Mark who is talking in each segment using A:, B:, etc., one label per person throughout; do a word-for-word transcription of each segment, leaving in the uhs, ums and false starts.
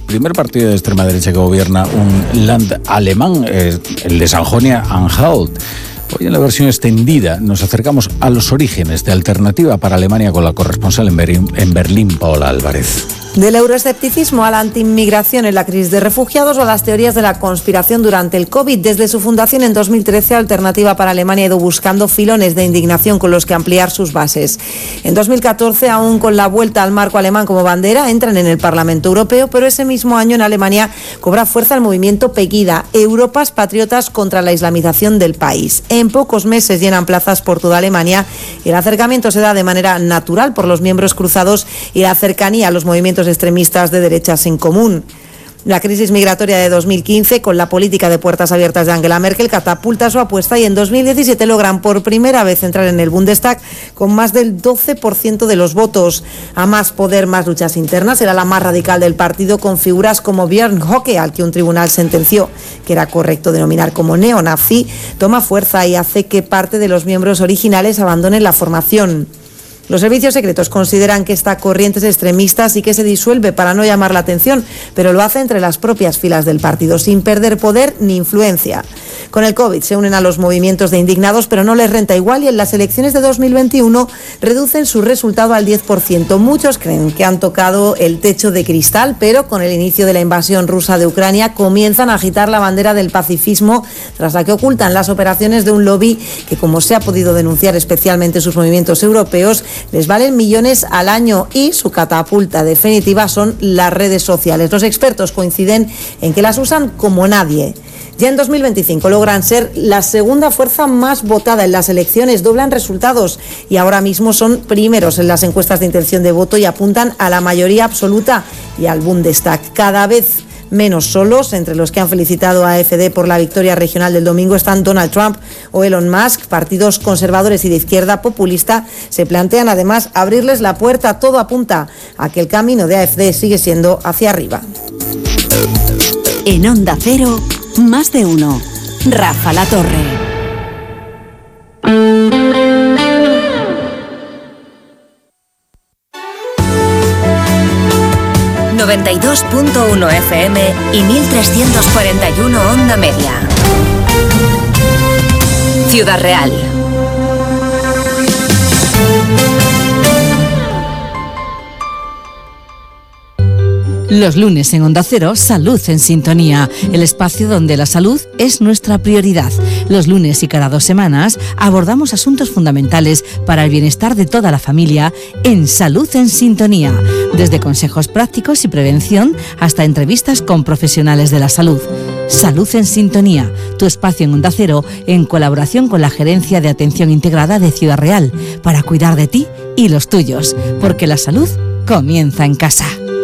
A: primer partido de extrema derecha que gobierna un land alemán, eh, el de Sajonia-Anhalt. Hoy en la versión extendida nos acercamos a los orígenes de Alternativa para Alemania con la corresponsal en Berlín, en Berlín, Paola Álvarez.
B: Del euroescepticismo a la antiinmigración en la crisis de refugiados o a las teorías de la conspiración durante el COVID. Desde su fundación en dos mil trece, Alternativa para Alemania ha ido buscando filones de indignación con los que ampliar sus bases. En dos mil catorce, aún con la vuelta al marco alemán como bandera, entran en el Parlamento Europeo, pero ese mismo año en Alemania cobra fuerza el movimiento Pegida, Europas Patriotas contra la islamización del país. En pocos meses llenan plazas por toda Alemania y el acercamiento se da de manera natural por los miembros cruzados y la cercanía a los movimientos extremistas de derechas en común. La crisis migratoria de dos mil quince, con la política de puertas abiertas de Angela Merkel, catapulta su apuesta y en dos mil diecisiete logran por primera vez entrar en el Bundestag con más del doce por ciento de los votos. A más poder, más luchas internas. Era la más radical del partido, con figuras como Björn Höcke, al que un tribunal sentenció que era correcto denominar como neonazi, toma fuerza y hace que parte de los miembros originales abandonen la formación. Los servicios secretos consideran que esta corriente es extremista y que se disuelve para no llamar la atención, pero lo hace entre las propias filas del partido, sin perder poder ni influencia. Con el COVID se unen a los movimientos de indignados, pero no les renta igual y en las elecciones de dos mil veintiuno reducen su resultado al diez por ciento. Muchos creen que han tocado el techo de cristal, pero con el inicio de la invasión rusa de Ucrania comienzan a agitar la bandera del pacifismo, tras la que ocultan las operaciones de un lobby que, como se ha podido denunciar especialmente sus movimientos europeos, les valen millones al año y su catapulta definitiva son las redes sociales. Los expertos coinciden en que las usan como nadie. Ya en dos mil veinticinco logran ser la segunda fuerza más votada en las elecciones, doblan resultados y ahora mismo son primeros en las encuestas de intención de voto y apuntan a la mayoría absoluta y al Bundestag. Cada vez menos solos. Entre los que han felicitado a AfD por la victoria regional del domingo están Donald Trump o Elon Musk. Partidos conservadores y de izquierda populista se plantean además abrirles la puerta. Todo apunta a que el camino de AfD sigue siendo hacia arriba.
C: En Onda Cero, más de uno. Rafa La Torre.
D: noventa y dos punto uno F M y mil trescientos cuarenta y uno Onda Media. Ciudad Real.
E: Los lunes en Onda Cero, Salud en Sintonía, el espacio donde la salud es nuestra prioridad. Los lunes y cada dos semanas abordamos asuntos fundamentales para el bienestar de toda la familia en Salud en Sintonía, desde consejos prácticos y prevención hasta entrevistas con profesionales de la salud. Salud en Sintonía, tu espacio en Onda Cero en colaboración con la Gerencia de Atención Integrada de Ciudad Real, para cuidar de ti y los tuyos, porque la salud comienza en casa.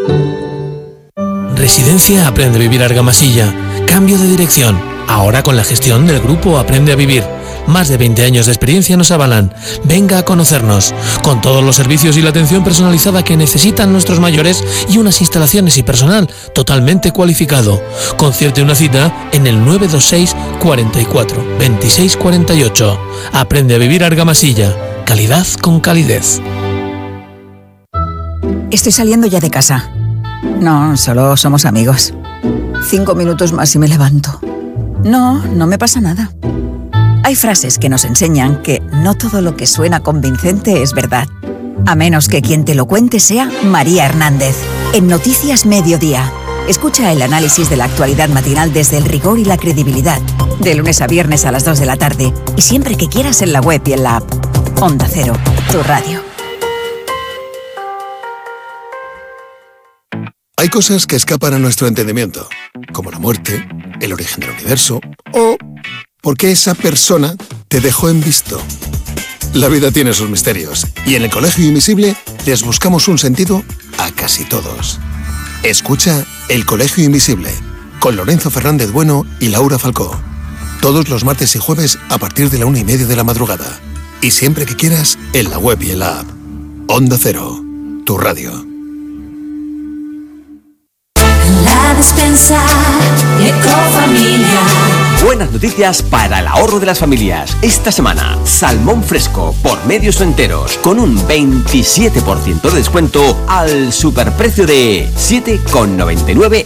F: Residencia Aprende a Vivir Argamasilla. Cambio de dirección. Ahora con la gestión del grupo Aprende a Vivir. Más de veinte años de experiencia nos avalan. Venga a conocernos. Con todos los servicios y la atención personalizada que necesitan nuestros mayores y unas instalaciones y personal totalmente cualificado. Concierte una cita en el nueve dos seis, cuarenta y cuatro, veintiséis cuarenta y ocho. Aprende a Vivir Argamasilla. Calidad con calidez.
G: Estoy saliendo ya de casa. No, solo somos amigos. Cinco minutos más y me levanto. No, no me pasa nada. Hay frases que nos enseñan que no todo lo que suena convincente es verdad. A menos que quien te lo cuente sea María Hernández. En Noticias Mediodía. Escucha el análisis de la actualidad matinal desde el rigor y la credibilidad. De lunes a viernes a las dos de la tarde. Y siempre que quieras en la web y en la app. Onda Cero, tu radio.
H: Hay cosas que escapan a nuestro entendimiento, como la muerte, el origen del universo o por qué esa persona te dejó en visto. La vida tiene sus misterios y en el Colegio Invisible les buscamos un sentido a casi todos. Escucha El Colegio Invisible con Lorenzo Fernández Bueno y Laura Falcó. Todos los martes y jueves a partir de la una y media de la madrugada. Y siempre que quieras en la web y en la app. Onda Cero, tu radio.
I: La despensa Ecofamilia.
J: Buenas noticias para el ahorro de las familias. Esta semana, salmón fresco por medios o enteros con un veintisiete por ciento de descuento al superprecio de siete con noventa y nueve